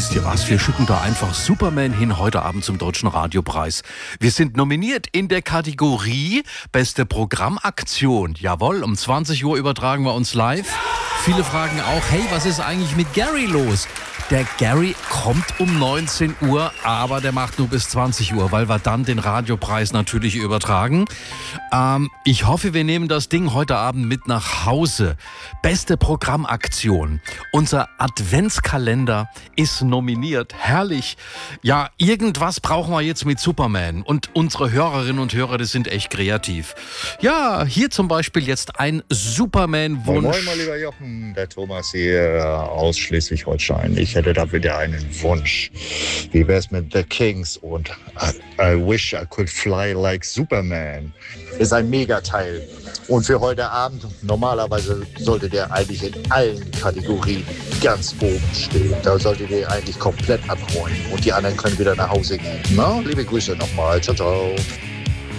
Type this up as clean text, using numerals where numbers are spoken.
Wisst ihr was? Wir schicken da einfach Superman hin heute Abend zum Deutschen Radiopreis. Wir sind nominiert in der Kategorie Beste Programmaktion. Jawohl, um 20 Uhr übertragen wir uns live. Viele fragen auch, hey, was ist eigentlich mit Gary los? Der Gary kommt um 19 Uhr, aber der macht nur bis 20 Uhr, weil wir dann den Radiopreis natürlich übertragen. Ich hoffe, wir nehmen das Ding heute Abend mit nach Hause. Beste Programmaktion. Unser Adventskalender ist nominiert. Herrlich. Ja, irgendwas brauchen wir jetzt mit Superman. Und unsere Hörerinnen und Hörer, die sind echt kreativ. Ja, hier zum Beispiel jetzt ein Superman-Wunsch. Moin, mein lieber Jochen, der Thomas hier aus Schleswig-Holstein. Ich hätte da wieder einen Wunsch. Wie wär's mit The Kings und I Wish I Could Fly Like Superman? Ist ein Megateil. Und für heute Abend, normalerweise sollte der eigentlich in allen Kategorien ganz oben stehen. Da solltet ihr eigentlich komplett abräumen und die anderen können wieder nach Hause gehen. Na, liebe Grüße nochmal. Ciao, ciao.